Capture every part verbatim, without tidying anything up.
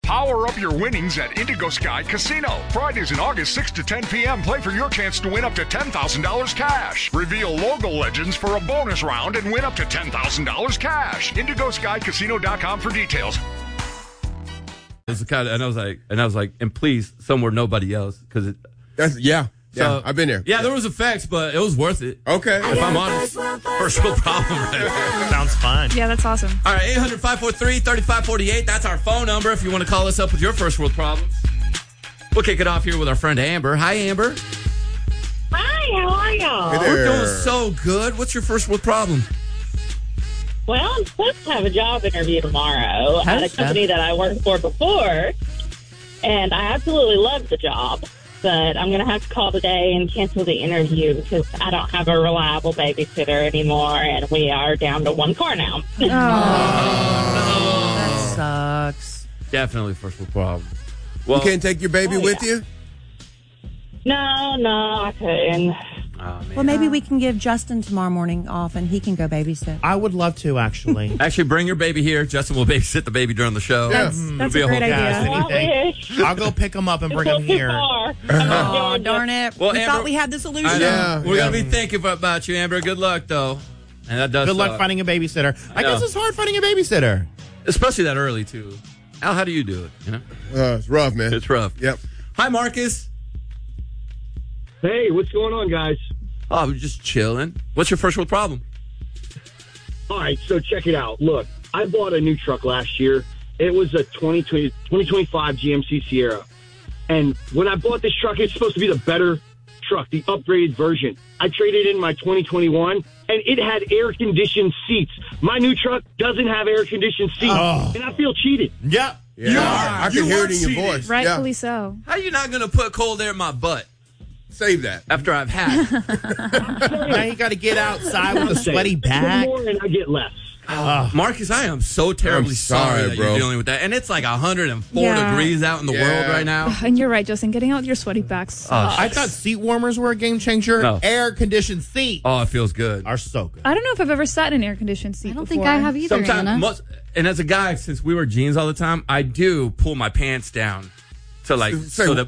Power up your winnings at Indigo Sky Casino. Fridays in August, six to ten p.m. Play for your chance to win up to ten thousand dollars cash. Reveal logo legends for a bonus round and win up to ten thousand dollars cash. indigo sky casino dot com for details. It's kind of, and I was like, and I was like, and please, somewhere nobody else, because it. That's yeah. So, yeah, I've been there. Yeah, there was effects, but it was worth it. Okay. If I'm honest. First world problem right there. Sounds fun. Yeah, that's awesome. All right, eight hundred, five four three, three five four eight. That's our phone number if you want to call us up with your first world problems. We'll kick it off here with our friend Amber. Hi, Amber. Hi, how are y'all? Hey there. We're doing so good. What's your first world problem? Well, I'm supposed to have a job interview tomorrow at a company that I worked for before, and I absolutely love the job. But I'm going to have to call today and cancel the interview because I don't have a reliable babysitter anymore, and we are down to one car now. Oh, no. That sucks. Definitely first world problem. Well, you can't take your baby oh, with yeah. you? No, no, I couldn't. Oh, Well, maybe we can give Justin tomorrow morning off and he can go babysit. I would love to, actually. Actually, bring your baby here. Justin will babysit the baby during the show. That's, Yeah. that's It'll a be a great whole idea. cast. I Anything. wish. I'll go pick him up and bring It's him so too here. far. Oh, darn it. Well, we Amber- thought we had the solution. I know. Yeah, We're yeah. going to be thinking about you, Amber. Good luck, though. And that does Good luck suck. finding a babysitter. I, I know. guess it's hard finding a babysitter. Especially that early, too. Al, how do you do it? You know, Uh, it's rough, man. It's rough. Yep. Hi, Marcus. Hey, what's going on, guys? Oh, we're just chilling. What's your first world problem? All right, so check it out. Look, I bought a new truck last year. It was a twenty twenty, twenty twenty-five G M C Sierra. And when I bought this truck, it's supposed to be the better truck, the upgraded version. I traded in my twenty twenty-one, and it had air-conditioned seats. My new truck doesn't have air-conditioned seats, Oh. and I feel cheated. Yep. Yeah. You are. I You can hear are it in your cheating. voice. Rightfully Yeah. so. How are you not going to put cold air in my butt Save that. after I've had it? Now you got to get outside with a sweaty Put back. more, and I get less. Marcus, I am so terribly I'm sorry, sorry, that bro. you're dealing with that. And it's like one hundred four Yeah. degrees out in the Yeah. world right now. And you're right, Justin. Getting out with your sweaty back sucks. I thought seat warmers were a game changer. No. Air conditioned seats Oh, it feels good. are so good. I don't know if I've ever sat in an air-conditioned seat I don't before. think I have either, Anna. Sometimes, most, and as a guy, since we wear jeans all the time, I do pull my pants down to like Say so what? that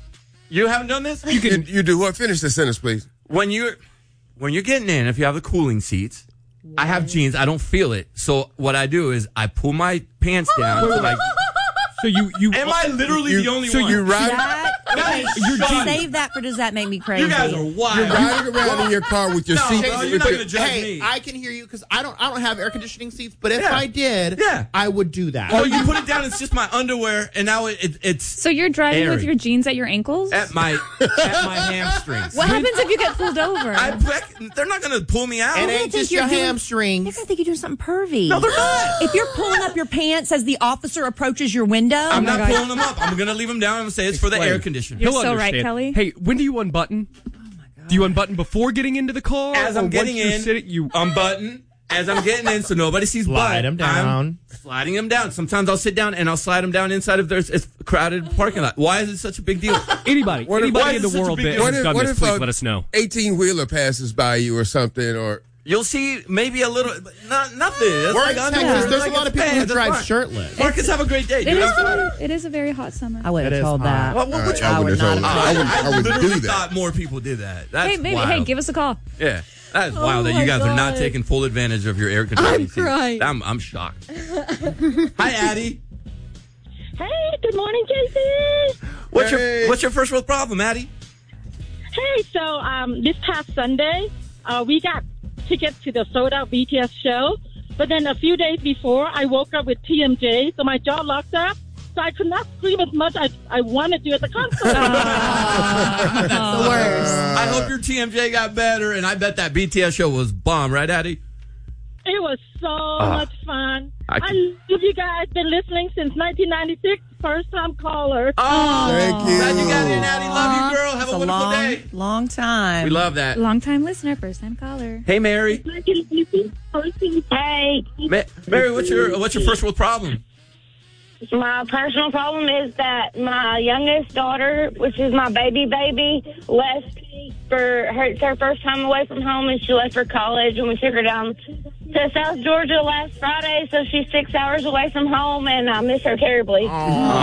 you haven't done this. You, can, you do what? Finish the sentence, please. When you're when you're getting in, if you have the cooling seats, I have jeans. I don't feel it. So what I do is I pull my pants down. to like, So you you am I literally You- the only so one? you ride, That, okay, You're jeans. save that for Does That Make Me Crazy? You guys are wild. you're riding around in your car with your No, seat. bro, you're with not your- gonna judge Hey, me. I can hear you because I don't. I don't have air conditioning seats. But if Yeah. I did, Yeah. I would do that. Oh, you put it down. It's just my underwear, and now it, it, it's So you're driving with Airy. your jeans at your ankles? at my at my hamstrings. What happens if you get pulled over? I, they're not gonna pull me out. It I ain't think just you're your doing- hamstrings. You're gonna think you're doing something pervy. No, they're not. If you're pulling up your pants as the officer approaches your window, I'm not God. pulling them up. I'm gonna leave them down and say it's for the Explain. air conditioner. You're He'll so right, understand. Kelly. Hey, when do you unbutton? Oh my god. Do you unbutton before getting into the car? As I'm or getting once you're in, sitting, you unbutton. As I'm getting in, so nobody sees Slide butt, 'em down. I'm sliding them down. Sometimes I'll sit down and I'll slide them down inside of there's it's a crowded parking lot. Why is it such a big deal? anybody, What if- why anybody is in it the such a world big that deal? What has if, done what this, if please a let us know. eighteen-wheeler passes by you or something, or You'll see maybe a little, but not nothing. It's We're like in under- Texas. There's like a lot of it's people who pants, it's drive fine. shirtless. Marcus, have a great day, It dude. is, I'm sorry. it is a very hot summer. I would It have is told hot. that. Well, what would you- I I would would've not told- have. I would, I I would literally do that. thought more people did that. That's Hey, maybe. wild. Hey, give us a call. Yeah, that is wild that my you guys are not God. taking full advantage of your air conditioning. I'm seats. crying. I'm, I'm shocked. Hi, Addie. Hey, good morning, Casey. What's Hey. your What's your first world problem, Addie? Hey, so um, this past Sunday, uh, we got tickets to the sold-out B T S show. But then a few days before, I woke up with T M J, so my jaw locked up. So I could not scream as much as I wanted to at the concert. That's the worst. I hope your T M J got better, and I bet that B T S show was bomb, right, Addie? It was so much fun. I I, can- love you guys. Been listening since nineteen ninety-six. First time caller. Oh, Thank you. glad you got in, Addie. Love you, girl. Have It's a a wonderful long, day. long time. We love that. Long-time listener, first-time caller. Hey, Mary. Hey, Ma- Mary, what's your What's your first world problem? my personal problem is that my youngest daughter, which is my baby baby, left for her, it's her first time away from home, and she left for college, and we took her down to South Georgia last Friday, so she's six hours away from home, and I miss her terribly.